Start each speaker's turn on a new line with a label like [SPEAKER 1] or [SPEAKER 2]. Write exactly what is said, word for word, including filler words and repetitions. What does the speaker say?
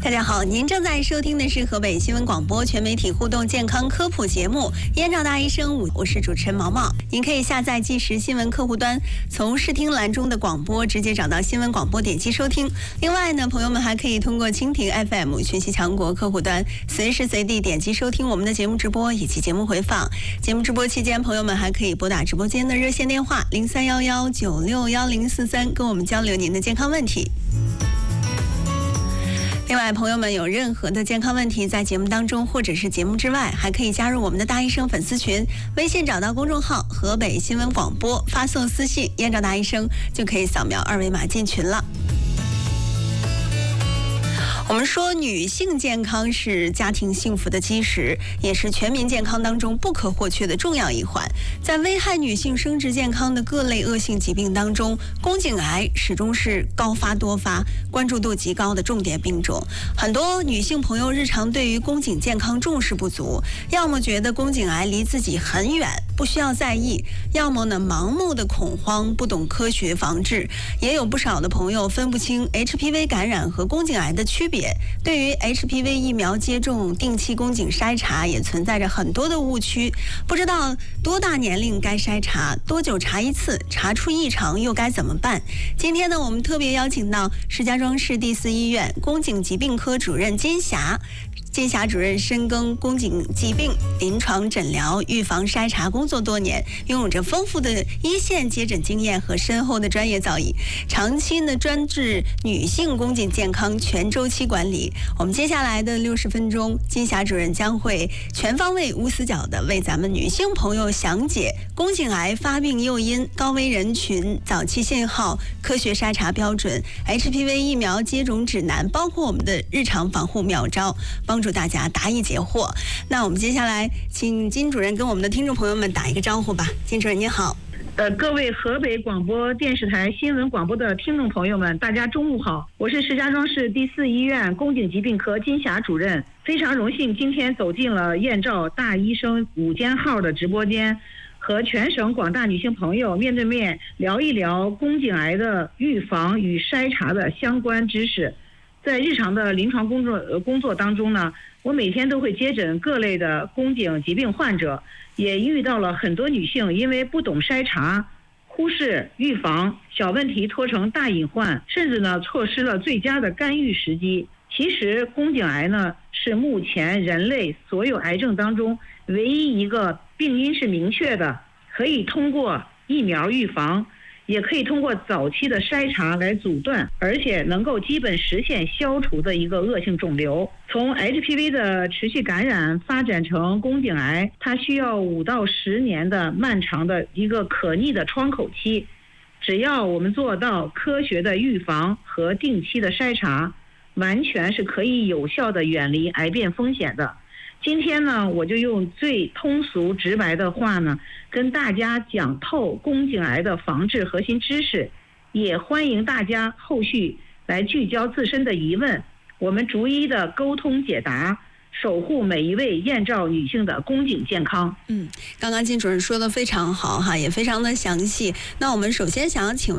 [SPEAKER 1] 大家好，您正在收听的是河北新闻广播全媒体互动健康科普节目《燕赵大医生》，我是主持人毛毛。您可以下载即时新闻客户端，从视听栏中的广播直接找到新闻广播，点击收听。另外呢，朋友们还可以通过蜻蜓 F M 学习强国客户端，随时随地点击收听我们的节目直播以及节目回放。节目直播期间，朋友们还可以拨打直播间的热线电话零三幺幺九六幺零四三，跟我们交流您的健康问题。另外，朋友们有任何的健康问题，在节目当中或者是节目之外，还可以加入我们的大医生粉丝群，微信找到公众号河北新闻广播，发送私信燕赵大医生，就可以扫描二维码进群了。我们说，女性健康是家庭幸福的基石，也是全民健康当中不可或缺的重要一环。在危害女性生殖健康的各类恶性疾病当中，宫颈癌始终是高发多发、关注度极高的重点病种。很多女性朋友日常对于宫颈健康重视不足，要么觉得宫颈癌离自己很远，不需要在意，要么呢盲目的恐慌，不懂科学防治。也有不少的朋友分不清 H P V 感染和宫颈癌的区别。对于 H P V 疫苗接种、定期宫颈筛查也存在着很多的误区，不知道多大年龄该筛查，多久查一次，查出异常又该怎么办？今天呢，我们特别邀请到石家庄市第四医院宫颈疾病科主任金霞。金霞主任深耕宫颈疾病临床诊疗、预防筛查工作多年，拥有着丰富的一线接诊经验和深厚的专业造诣，长期呢专治女性宫颈健康全周期管理。我们接下来的六十分钟，金霞主任将会全方位、无死角的为咱们女性朋友详解宫颈癌发病诱因、高危人群、早期信号、科学筛查标准、H P V 疫苗接种指南，包括我们的日常防护妙招，帮助大家答疑解惑。那我们接下来请金主任跟我们的听众朋友们打一个招呼吧。金主任您好。
[SPEAKER 2] 呃，各位河北广播电视台新闻广播的听众朋友们，大家中午好，我是石家庄市第四医院宫颈疾病科金霞主任，非常荣幸今天走进了燕赵大医生午间号的直播间，和全省广大女性朋友面对面聊一聊宫颈癌的预防与筛查的相关知识。在日常的临床工作工作当中呢，我每天都会接诊各类的宫颈疾病患者，也遇到了很多女性因为不懂筛查、忽视预防，小问题拖成大隐患，甚至呢错失了最佳的干预时机。其实宫颈癌呢是目前人类所有癌症当中唯一一个病因是明确的，可以通过疫苗预防，也可以通过早期的筛查来阻断，而且能够基本实现消除的一个恶性肿瘤。从 H P V 的持续感染发展成宫颈癌，它需要五到十年的漫长的一个可逆的窗口期。只要我们做到科学的预防和定期的筛查，完全是可以有效的远离癌变风险的。今天呢，我就用最通俗直白的话呢，跟大家讲透宫颈癌的防治核心知识，也欢迎大家后续来聚焦自身的疑问，我们逐一的沟通解答，守护每一位燕赵女性的宫颈健康。
[SPEAKER 1] 嗯，刚刚金主任说的非常好哈，也非常的详细。那我们首先想要请问